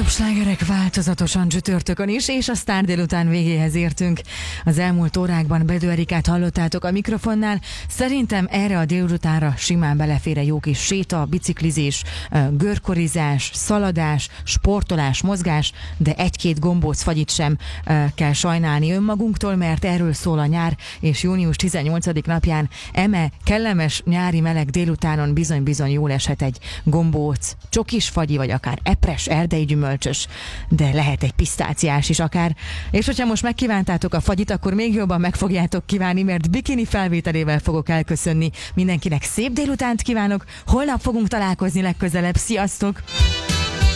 Legnagyobb slágerek változatosan csütörtökön is, és a sztár délután végéhez értünk. Az elmúlt órákban Bedő Erikát hallottátok a mikrofonnál. Szerintem erre a délutánra simán belefér egy jó kis séta, biciklizés, görkorizás, szaladás, sportolás, mozgás, de egy-két gombóc fagyit sem kell sajnálni önmagunktól, mert erről szól a nyár, és június 18. napján eme kellemes nyári meleg délutánon bizony-bizony jól eshet egy gombóc, csokis fagyi, vagy akár epres, erdei gyümölcsös, de lehet egy pisztáciás is akár. És hogyha most megkívántátok a fagyit, akkor még jobban meg fogjátok kívánni, mert bikini felvételével fogok elköszönni. Mindenkinek szép délutánt kívánok, holnap fogunk találkozni legközelebb. Sziasztok!